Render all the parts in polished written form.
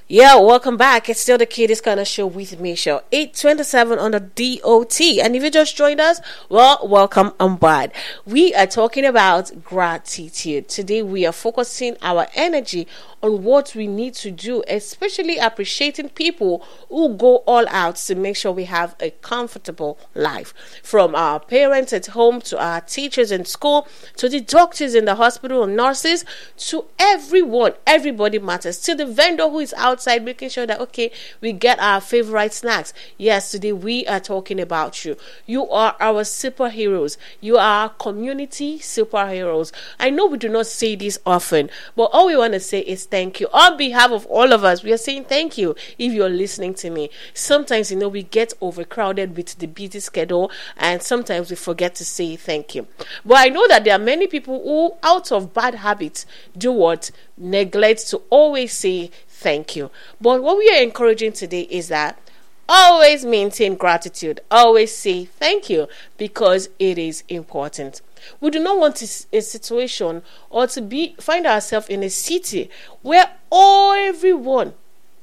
Yeah, welcome back. It's still the Kiddies Corner Show with Michelle. 8:27 on the DOT. And if you just joined us, well, welcome on board. We are talking about gratitude. Today we are focusing our energy on what we need to do, especially appreciating people who go all out to make sure we have a comfortable life. From our parents at home, to our teachers in school, to the doctors in the hospital and nurses, to everyone. Everybody matters. To the vendor who is outside making sure that, okay, we get our favorite snacks. Yes, today we are talking about you. You are our superheroes. You are our community superheroes. I know we do not say this often, but all we want to say is thank you. On behalf of all of us, we are saying thank you if you're listening to me. Sometimes, we get overcrowded with the busy schedule, and sometimes we forget to say thank you. But I know that there are many people who, out of bad habits, do what? Neglect to always say thank you. But what we are encouraging today is that always maintain gratitude. Always say thank you, because it is important. We do not want a situation or to find ourselves in a city where everyone,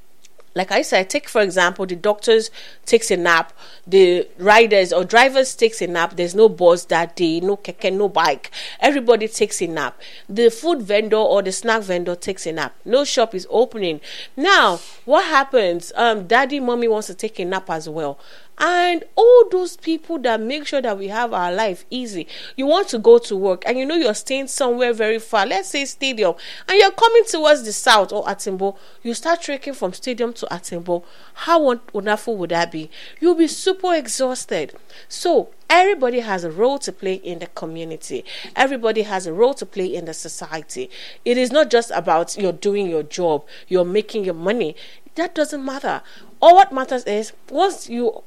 like I said, take for example, the doctors takes a nap, the riders or drivers takes a nap. There's no bus that day, no keke, no bike. Everybody takes a nap. The food vendor or the snack vendor takes a nap. No shop is opening. Now, what happens? Daddy, mommy wants to take a nap as well. And all those people that make sure that we have our life easy. You want to go to work and you're staying somewhere very far, let's say stadium, and you're coming towards the south or Atimbo. You start trekking from stadium to Atimbo. How wonderful would that be? You'll be super exhausted. So everybody has a role to play in the community. Everybody has a role to play in the society. It is not just about you're doing your job, you're making your money. That doesn't matter. All what matters is once you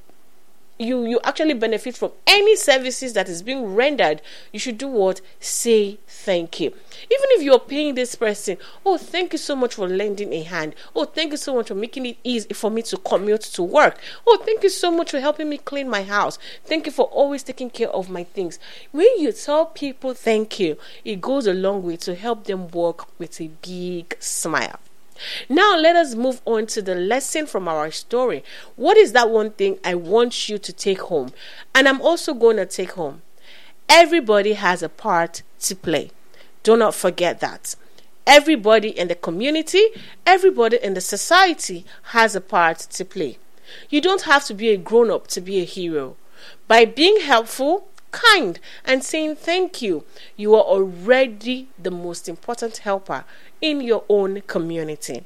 actually benefit from any services that is being rendered, you should do what? Say thank you. Even if you're paying this person, oh, thank you so much for lending a hand. Oh, thank you so much for making it easy for me to commute to work. Oh, thank you so much for helping me clean my house. Thank you for always taking care of my things. When you tell people thank you, it goes a long way to help them walk with a big smile. Now let us move on to the lesson from our story. What is that one thing I want you to take home? And I'm also going to take home. Everybody has a part to play. Do not forget that. Everybody in the community, everybody in the society has a part to play. You don't have to be a grown-up to be a hero. By being helpful, kind, and saying thank you, you are already the most important helper in your own community.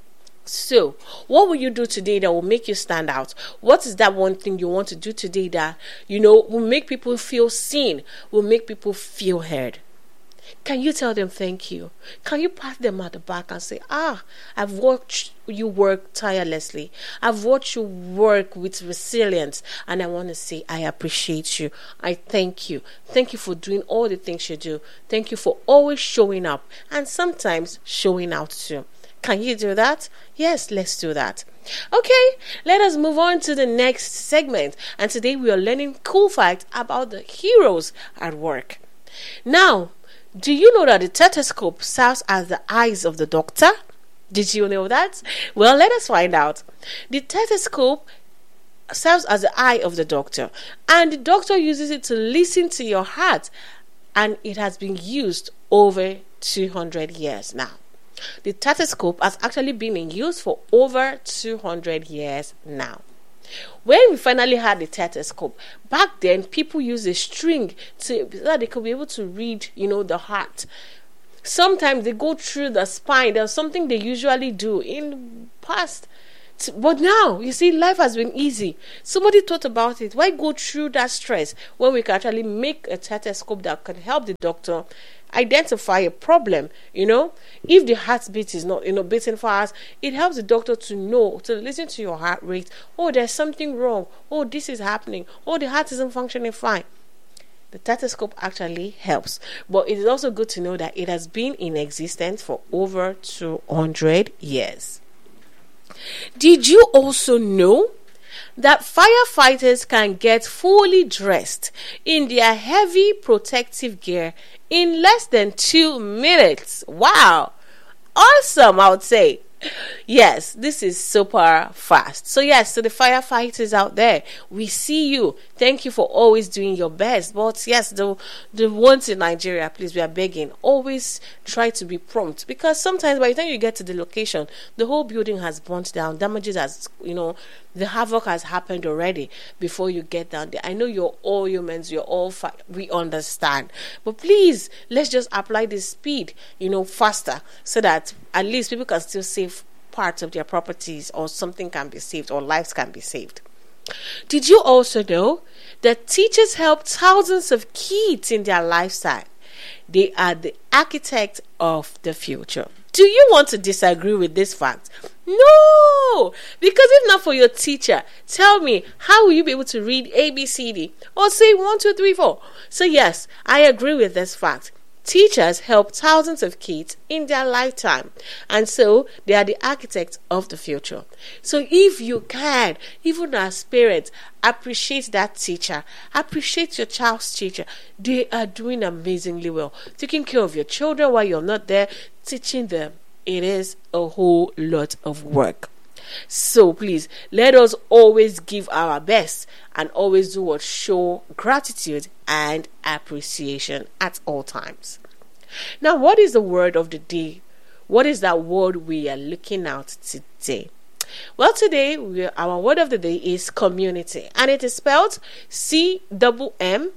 So, what will you do today that will make you stand out? What is that one thing you want to do today that, will make people feel seen, will make people feel heard? Can you tell them thank you? Can you pat them at the back and say, I've watched you work tirelessly. I've watched you work with resilience. And I want to say, I appreciate you. I thank you. Thank you for doing all the things you do. Thank you for always showing up and sometimes showing out too. Can you do that? Yes, let's do that. Okay, let us move on to the next segment. And today we are learning cool facts about the heroes at work. Now, do you know that the stethoscope serves as the eyes of the doctor? Did you know that? Well, let us find out. The stethoscope serves as the eye of the doctor, and the doctor uses it to listen to your heart, and it has been used over 200 years now. The stethoscope has actually been in use for over 200 years now. When we finally had the stethoscope, back then people used a string so that they could be able to read, the heart. Sometimes they go through the spine. There's something they usually do in the past. But now, you see, life has been easy. Somebody thought about it. Why go through that stress when we can actually make a stethoscope that can help the doctor identify a problem? If the heartbeat is not beating fast, it helps the doctor to know, to listen to your heart rate. Oh, there's something wrong. Oh, this is happening. Oh, the heart isn't functioning fine. The stethoscope actually helps, but it is also good to know that it has been in existence for over 200 years. Did you also know that firefighters can get fully dressed in their heavy protective gear in less than 2 minutes? Wow! Awesome, I would say. Yes, this is super fast. So yes, to the firefighters out there, we see you. Thank you for always doing your best. But yes, the ones in Nigeria, please, we are begging, always try to be prompt, because sometimes by the time you get to the location, the whole building has burnt down, damages has, the havoc has happened already before you get down there. I know you're all humans, you're all we understand, but please, let's just apply this speed, faster, so that at least people can still save parts of their properties, or something can be saved, or lives can be saved. Did you also know that teachers help thousands of kids in their lifetime? They are the architect of the future. Do you want to disagree with this fact? No! Because if not for your teacher, tell me, how will you be able to read ABCD or say 1, 2, 3, 4? So yes, I agree with this fact. Teachers help thousands of kids in their lifetime, and so they are the architects of the future. So if you can, even as parents, appreciate that teacher, appreciate your child's teacher. They are doing amazingly well, taking care of your children while you're not there, teaching them. It is a whole lot of work. So please, let us always give our best and always do what show gratitude and appreciation at all times. Now, what is the word of the day? What is that word we are looking at today? Well, today our word of the day is community, and it is spelled CMMUNITY.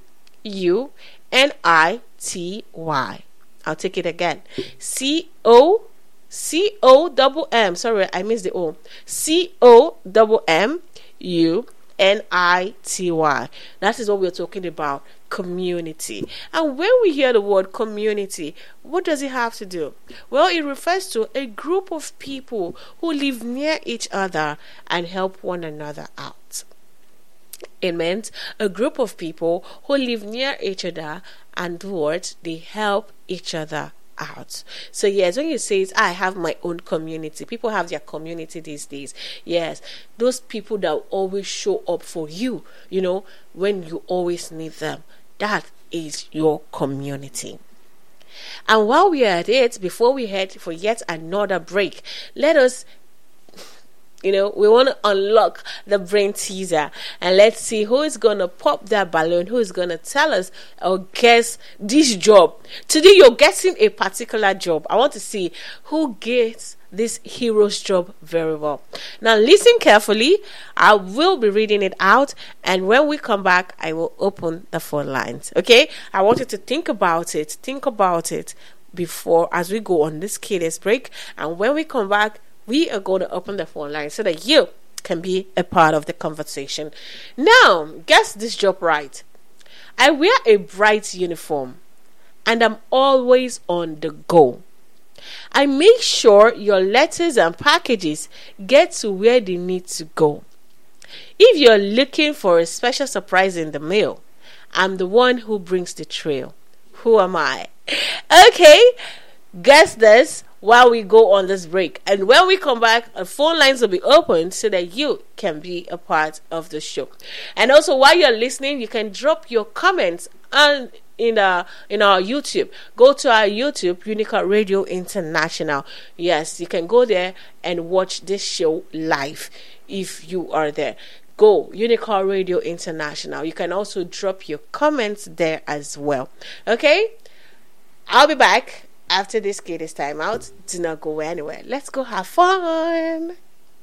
I'll take it again. COMM. Sorry, I missed the O. COMMUNITY. That is what we're talking about. Community. And when we hear the word community, what does it have to do? Well, it refers to a group of people who live near each other and help one another out. It meant a group of people who live near each other and they help each other out. So yes, when you say I have my own community, people have their community these days. Yes, those people that always show up for you, when you always need them. That is your community. And while we are at it, before we head for yet another break, let us we want to unlock the brain teaser, and let's see who is going to pop that balloon, who is going to tell us or guess this job. Today you're guessing a particular job. I want to see who gets this hero's job very well. Now listen carefully. I will be reading it out, and when we come back, I will open the phone lines. Okay? I want you to think about it before, as we go on this kid's break, and when we come back, we are going to open the phone line so that you can be a part of the conversation. Now, guess this job right. I wear a bright uniform and I'm always on the go. I make sure your letters and packages get to where they need to go. If you're looking for a special surprise in the mail, I'm the one who brings the trail. Who am I? Okay, guess this while we go on this break, and when we come back, our phone lines will be open so that you can be a part of the show. And also, while you're listening, you can drop your comments in our YouTube. Go to our YouTube, Unicorn Radio International. Yes, you can go there and watch this show live if you are there. Go Unicorn Radio International. You can also drop your comments there as well. Okay, I'll be back after this kid is time out. Do not go anywhere. Let's go have fun.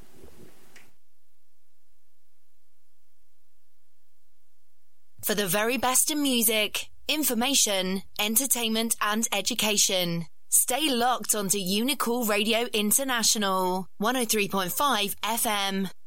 For the very best in music, information, entertainment and education, stay locked onto Unicool Radio International, 103.5 FM.